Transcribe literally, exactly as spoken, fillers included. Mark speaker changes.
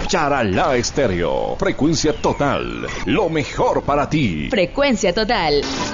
Speaker 1: Charalá Estéreo. Frecuencia total. Lo mejor para ti.
Speaker 2: Frecuencia total.